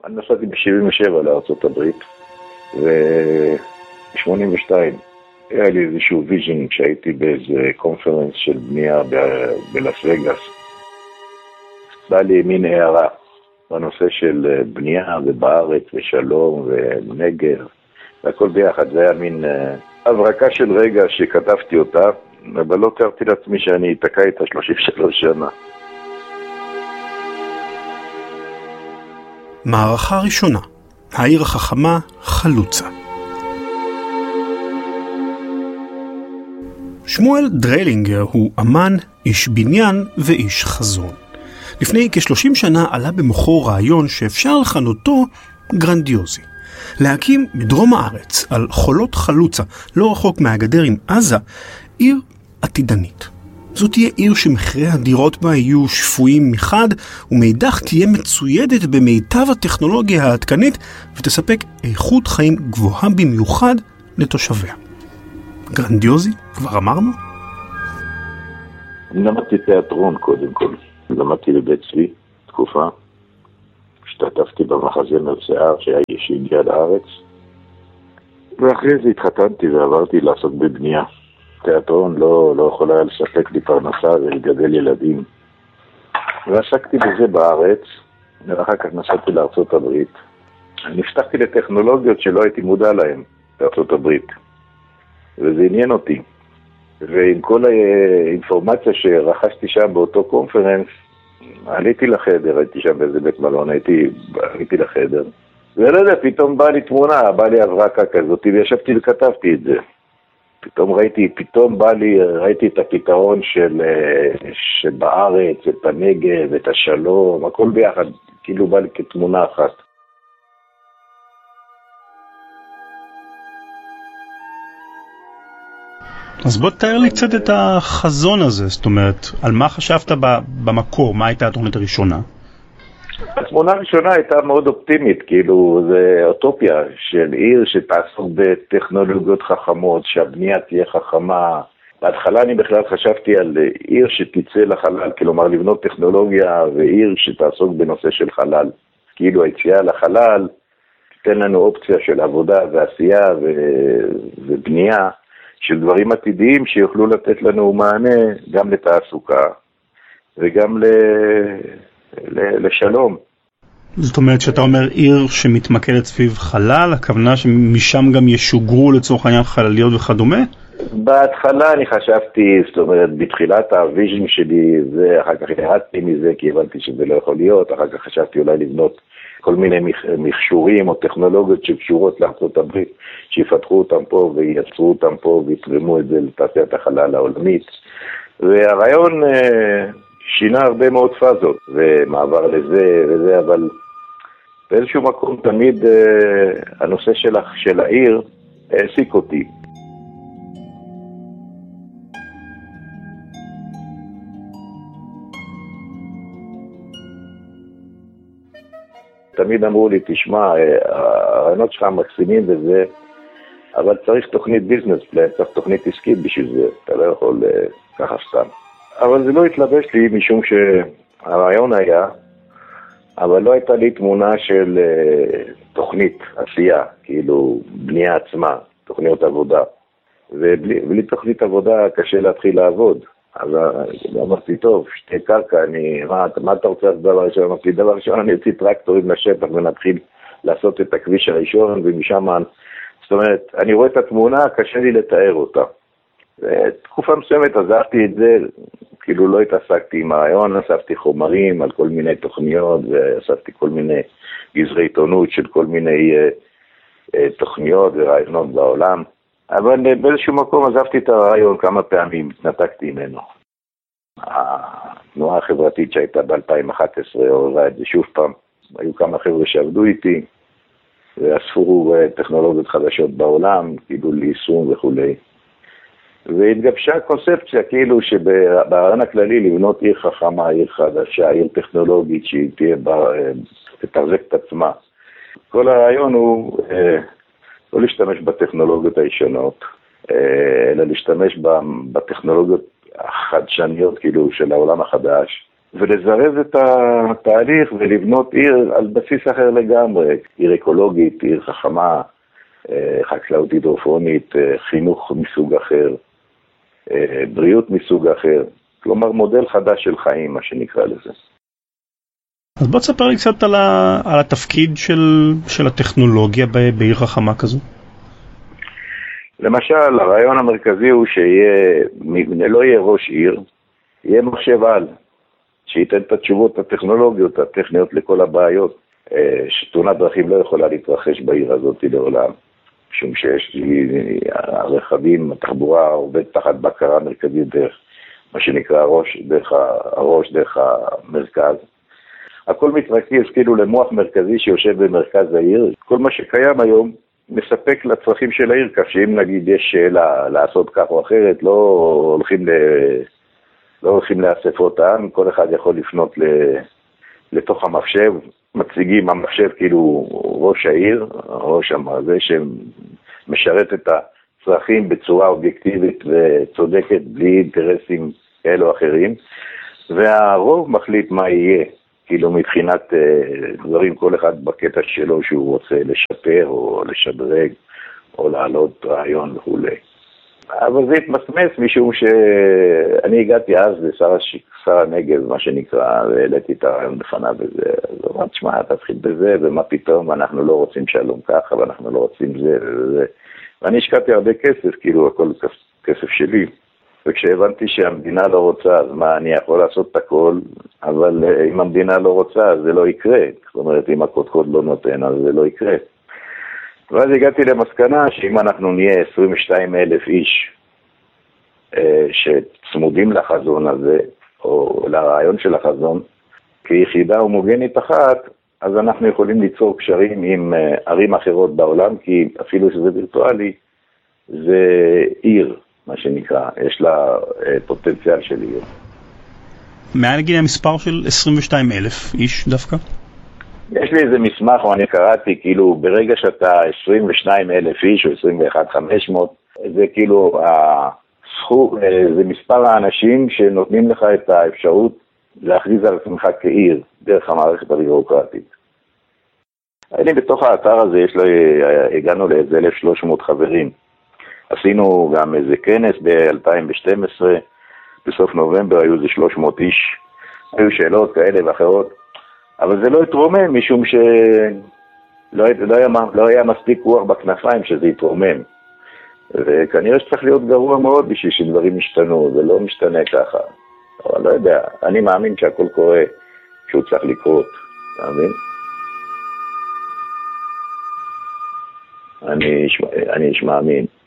אני נסעתי ב-77 לארצות הברית, וב-82 היה לי איזשהו ויז'ן כשהייתי באיזה קונפרנס של בנייה בלאס וגאס. בא לי מין הערה בנושא של בנייה ובארץ ושלום ונגר, והכל ביחד. זה היה מין הברקה של רגע שכתבתי אותה, אבל לא תיארתי לעצמי שאני אתקע איתה 33 שנה. מערכה ראשונה, העיר החכמה חלוצה. שמואל דריילינגר הוא אמן, איש בניין ואיש חזון. לפני כ-30 שנה עלה במוחו רעיון שאפשר לכנותו גרנדיוזי. להקים מדרום הארץ, על חולות חלוצה, לא רחוק מהגדר עם עזה, עיר עתידנית. זאת תהיה עיר שמחירי הדירות בה יהיו שפויים מחד, ומאידך תהיה מצוידת במיטב הטכנולוגיה העדכנית, ותספק איכות חיים גבוהה במיוחד לתושביה. גרנדיוזי, כבר אמרנו? אני למדתי תיאטרון קודם כל. למדתי בבית צבי תקופה. השתתפתי במחזמר שיער שהגיע לארץ. ואחרי זה התחתנתי ועברתי לעסוק בבנייה. תיאטרון לא יכול היה לספק לי פרנסה ולגדל ילדים. ועסקתי בזה בארץ, ואחר כך נסעתי לארצות הברית. נפתחתי לטכנולוגיות שלא הייתי מודע להן בארצות הברית. וזה עניין אותי. ועם כל האינפורמציה שרכשתי שם באותו קונפרנס, עליתי לחדר, הייתי שם באיזה בית מלון, עליתי לחדר. ולא יודע, פתאום בא לי תמונה, בא לי הברקה כזאת, וישבתי וכתבתי את זה. ראיתי את הפתרון שבארץ, את הנגב, את השלום, הכל ביחד, כאילו בא לי כתמונה אחת. אז בוא תאר לי קצת את החזון הזה, זאת אומרת, על מה חשבת במקור, מה הייתה התוכנית הראשונה? התמונה הראשונה הייתה מאוד אופטימית, כאילו זה אוטופיה של עיר שתעסוק בטכנולוגיות חכמות, שהבנייה תהיה חכמה. בהתחלה אני בכלל חשבתי על עיר שתצא לחלל, כלומר לבנות טכנולוגיה ועיר שתעסוק בנושא של חלל. כאילו היציאה לחלל תיתן לנו אופציה של עבודה ועשייה ובנייה של דברים עתידיים שיוכלו לתת לנו מענה גם לתעסוקה וגם לשלום. זאת אומרת שאתה אומר עיר שמתמקדת סביב חלל, הכוונה שמשם גם ישוגרו לצורך העניין חלליות וכדומה? בהתחלה אני חשבתי, זאת אומרת, בתחילת הוויז'ן שלי, אחר כך ירדתי מזה כי הבנתי שזה לא יכול להיות, אחר כך חשבתי אולי לבנות כל מיני מכשורים או טכנולוגיות שקשורות לארצות הברית, שיפתחו אותם פה וייצרו אותם פה ויתרמו את זה לתעשיית החלל העולמית. והרעיון שינה הרבה מאוד פאזות ומעבר לזה וזה, אבל באיזשהו מקום תמיד הנושא של העיר העסיק אותי. תמיד אמרו לי, תשמע, הרעיונות שלך מקסימים וזה, אבל צריך תוכנית ביזנס פלן, צריך תוכנית עסקית בשביל זה, אתה לא יכול ככה סתם. אבל זה לא התלבש לי משום שהרעיון היה, אבל לא הייתה לי תמונה של תוכנית עשייה, כאילו בנייה עצמה, תוכניות עבודה. ובלי תוכנית עבודה קשה להתחיל לעבוד. אז אמרתי, טוב, שתי קרקע, מה אתה רוצה לעשות דבר ראשון? אמרתי, דבר ראשון, אני אוציא טרקטורים לשטח ונתחיל לעשות את הכביש הראשון, ומשם, זאת אומרת, אני רואה את התמונה, קשה לי לתאר אותה. תקופה מסוימת עזבתי את זה, כאילו לא התעסקתי עם הרעיון, אספתי חומרים על כל מיני תוכניות, ואספתי כל מיני גזרי עיתונות של כל מיני תוכניות ורעיונות בעולם. אבל באיזשהו מקום עזבתי את הרעיון כמה פעמים, התנתקתי ממנו. התנועה החברתית שהייתה ב-2011 עוררה את זה שוב פעם. היו כמה חבר'ה שעבדו איתי, ואספו טכנולוגיות חדשות בעולם, כאילו ליישום וכו'. והתגבשה קונספציה כאילו שברעיון הכללי לבנות עיר חכמה, עיר חדשה, עיר טכנולוגית שהיא תתחזק את עצמה. כל הרעיון הוא לא להשתמש בטכנולוגיות הישנות, אלא להשתמש בטכנולוגיות החדשניות כאילו של העולם החדש, ולזרז את התהליך ולבנות עיר על בסיס אחר לגמרי, עיר אקולוגית, עיר חכמה, חקלאות הידרופונית, חינוך מסוג אחר, בריאות מסוג אחר, כלומר מודל חדש של חיים, מה שנקרא לזה. אז בוא תספר לי קצת על התפקיד של הטכנולוגיה בעיר חכמה כזו. למשל, הרעיון המרכזי הוא לא יהיה ראש עיר, יהיה מחשב על, שייתן את התשובות הטכנולוגיות, הטכניות לכל הבעיות, שתאונת דרכים לא יכולה להתרחש בעיר הזאת לעולם, משום שיש הרכבים, התחבורה עובד תחת בקרה מרכזית דרך מה שנקרא הראש, דרך המרכז. הכל מתרכז כאילו למוח מרכזי שיושב במרכז העיר. כל מה שקיים היום מספק לצרכים של העיר, כך שאם נגיד יש שאלה לעשות כך או אחרת, לא הולכים לאספות העם, כל אחד יכול לפנות לתוך המחשב, מציגים המחשב כאילו ראש העיר, ראש המרזה שמשרת את הצרכים בצורה אובייקטיבית וצודקת, בלי אינטרסים כאלו אחרים, והרוב מחליט מה יהיה, כאילו מבחינת דברים, כל אחד בקטע שלו שהוא רוצה לשפר או לשדרג או להעלות רעיון וכו'. אבל זה התמסמס משום שאני הגעתי אז לשר הנגב, מה שנקרא, והעליתי את הרעיון בפניו וזה. אז הוא אמר, תשמע, תתחיל בזה, ומה פתאום, אנחנו לא רוצים שלום ככה, ואנחנו לא רוצים זה וזה. ואני השקעתי הרבה כסף, כאילו הכל כסף שלי. וכשהבנתי שהמדינה לא רוצה, אז מה, אני יכול לעשות את הכל, אבל אם המדינה לא רוצה, אז זה לא יקרה. זאת אומרת, אם הקודקוד לא נותן, אז זה לא יקרה. ואז הגעתי למסקנה שאם אנחנו נהיה 22,000 איש שצמודים לחזון הזה, או לרעיון של החזון, כיחידה הומוגנית אחת, אז אנחנו יכולים ליצור קשרים עם ערים אחרות בעולם, כי אפילו שזה וירטואלי, זה עיר, מה שנקרא, יש לה פוטנציאל של עיר. מה נגיד המספר של 22,000 איש דווקא? יש לי איזה מסמך, או אני קראתי, כאילו ברגע שאתה 22,000 איש או 21,500, זה כאילו הסכום, זה מספר האנשים שנותנים לך את האפשרות להכריז על עצמך כעיר דרך המערכת הבירוקרטית. אני בתוך האתר הזה הגענו לאיזה 1,300 חברים. עשינו גם איזה כנס ב-2012, בסוף נובמבר היו איזה 300 איש, היו שאלות כאלה ואחרות, אבל זה לא התרומם משום לא היה מספיק רוח בכנפיים שזה יתרומם. וכנראה שצריך להיות גרוע מאוד בשביל שדברים ישתנו, זה לא משתנה ככה. אבל לא יודע, אני מאמין שהכל קורה כשהוא צריך לקרות, אתה מבין? אני איש מאמין.